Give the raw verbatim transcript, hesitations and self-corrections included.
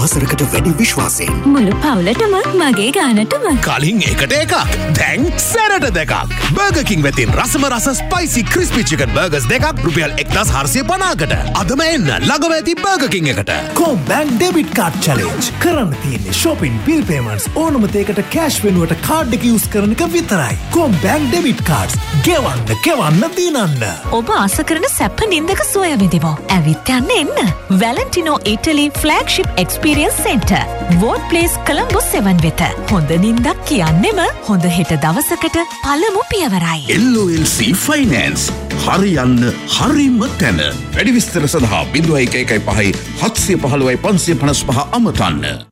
වසරකට වැඩි විශ්වාසයෙන් මුළු පවුලටම මගේ ගානටම කලින් එකට එකක් දැන් සැරට දෙකක් බර්ගර් කිං වෙතින් රසම රස ස්පයිසි ක්‍රිස්පි චිකන් බර්ගර්ස් දෙකක් රුපියල් එක්දහස් හාරසිය පනහකට අදම එන්න ළඟම ඇති බර්ගර් කිං එකට කොම් බැංක් ඩෙබිට් කාඩ් චැලෙන්ජ් කරන්න තියෙන්නේ shopping bill payments ඕනම දෙයකට කෑෂ් වෙනුවට කාඩ් එක යූස් කරන එක විතරයි කොම් බැංක් ඩෙබිට් කාඩ්ස් ගෙවන්න ගෙවන්න දිනන්න ඔබ ආස කරන සැප නින්දක සොය විඳිමු ඇවිත් යන්න එන්න වැලන්ටිනෝ ඉටලි flagship experience Center, Ward Place, Colombo seven වෙත. හොඳ නින්දක් කියන්නෙම හොඳ හෙට දවසකට පළමු පියවරයි. L O L C Finance හරි යන්න හරිම තැන. වැඩි විස්තර සඳහා ज़ीरो एक एक पाँच सात एक पाँच पाँच पाँच पचपन අමතන්න.